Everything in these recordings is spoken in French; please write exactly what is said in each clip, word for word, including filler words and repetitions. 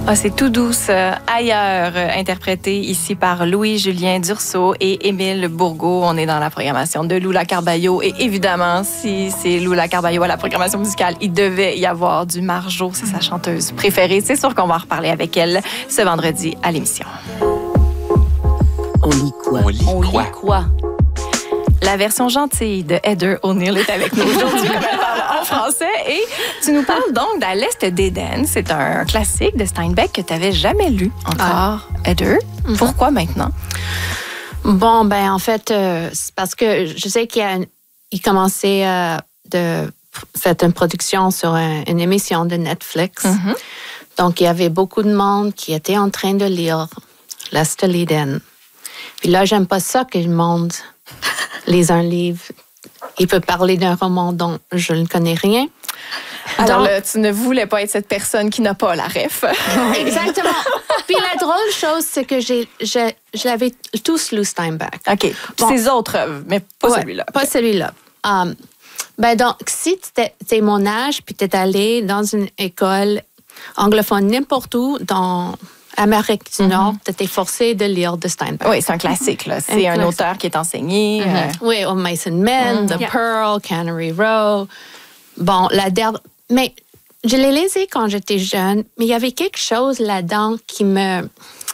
Ah, c'est tout douce euh, ailleurs, euh, interprété ici par Louis-Julien Dursault et Émile Bourgault. On est dans la programmation de Lula Carballo. Et évidemment, si c'est Lula Carballo à la programmation musicale, il devait y avoir du Marjo. C'est sa chanteuse préférée. C'est sûr qu'on va en reparler avec elle ce vendredi à l'émission. On lit quoi? On lit On quoi? lit quoi? La version gentille de Heather O'Neill est avec nous aujourd'hui, comme elle parle en français. Et tu nous parles donc d'À l'Est d'Éden. C'est un classique de Steinbeck que tu n'avais jamais lu encore, ah. Heather. Mm-hmm. Pourquoi maintenant? Bon, ben en fait, euh, c'est parce que je sais qu'il a, il commençait euh, de faire une production sur un, une émission de Netflix. Mm-hmm. Donc, il y avait beaucoup de monde qui était en train de lire L'Est d'Éden. Puis là, j'aime pas ça que le monde lise un livre. Il peut parler d'un roman dont je ne connais rien. Alors, Donc, là, tu ne voulais pas être cette personne qui n'a pas la ref. Exactement. Puis la drôle chose, c'est que j'ai, je, je l'avais tous lu Steinbeck. OK. Bon. Ses autres œuvres, mais pas ouais, celui-là. Pas celui-là. Um, ben donc, si tu es mon âge, puis tu es allé dans une école anglophone n'importe où, dans Amérique du mm-hmm. Nord, tu étais forcé de lire de Steinbeck. Oui, c'est un classique. Là. C'est un, un classique. Auteur qui est enseigné. Mm-hmm. Euh... Oui, au Mason Men, mm-hmm. The yeah. Pearl, Cannery Row. Bon, la dernière... Mais je l'ai lisé quand j'étais jeune, mais il y avait quelque chose là-dedans qui me,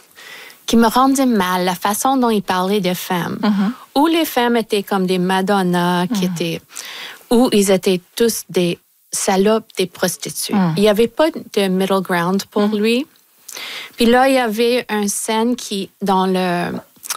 qui me rendait mal, la façon dont il parlait des femmes. Mm-hmm. Où les femmes étaient comme des Madonna, qui mm-hmm. étaient... Où ils étaient tous des salopes, des prostituées. Mm-hmm. Il n'y avait pas de middle ground pour mm-hmm. lui. Puis là, il y avait une scène qui, dans le,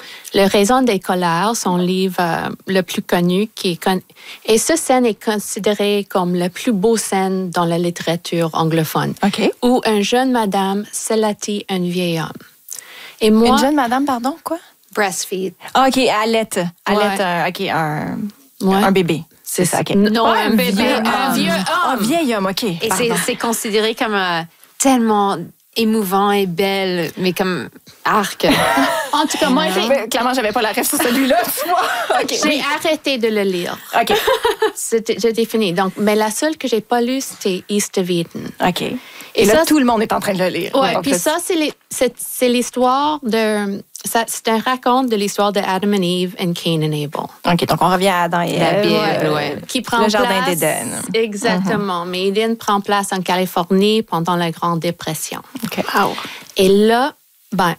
le Raison des colères, son livre euh, le plus connu, qui est con... et cette scène est considérée comme la plus beau scène dans la littérature anglophone. OK. Où une jeune madame sallatit un vieil homme. Et moi, une jeune madame, pardon, quoi? Breastfeed. Ah, OK, allait. Allait, ouais. un, OK, un, ouais. un bébé. C'est ça, OK. Non, ouais, un bébé, vieux un vieux homme. Un vieil homme, OK. Et c'est, c'est considéré comme euh, tellement... émouvant et belle, mais comme arc. En tout cas, moi, j'ai... Clairement, j'avais pas la ref sur celui-là. Okay, j'ai oui. arrêté de le lire. OK. C'était, j'étais fini. Donc, mais la seule que j'ai pas lue, c'était East of Eden. OK. Et, et là, ça, tout le monde est en train de le lire. Oui, puis ça, c'est, les, c'est, c'est l'histoire de... Ça, c'est un raconte de l'histoire de Adam and Eve and Cain and Abel. OK, donc on revient à Adam et Ève. Ouais, ouais. Qui prend le jardin place, d'Éden. Exactement. Mm-hmm. Mais Éden prend place en Californie pendant la Grande Dépression. OK. Wow. Et là, ben,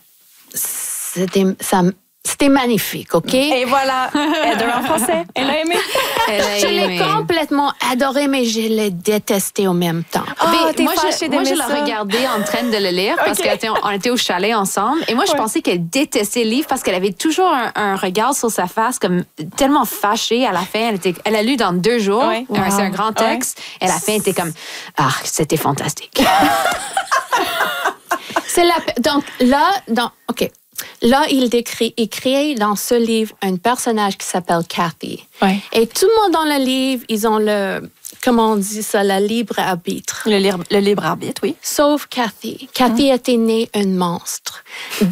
c'était, ça, c'était magnifique, OK? Et voilà, Heather en français. Elle a aimé. Elle a je aimé. l'ai complètement adoré, mais je l'ai détesté en même temps. Oh, mais t'es moi, fâchée je, moi, je d'aimer l'ai ça? regardé en train de le lire parce okay. qu'on était au chalet ensemble. Et moi, je ouais. pensais qu'elle détestait le livre parce qu'elle avait toujours un, un regard sur sa face comme tellement fâchée à la fin. Elle, était, elle a lu dans deux jours. Ouais. Wow. C'est un grand texte. Ouais. Et à la fin, elle était comme « Ah, c'était fantastique. » C'est la... Donc là, dans... OK. Là, il décrit, il crée dans ce livre un personnage qui s'appelle Kathy. Ouais. Et tout le monde dans le livre, ils ont le, comment on dit ça, le libre arbitre. Le libre, le libre arbitre, oui. Sauf Kathy. Kathy mmh. était née un monstre.